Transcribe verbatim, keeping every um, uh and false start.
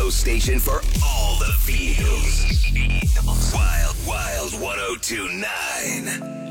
radio station for all the feels. Wild Wild one oh two point nine.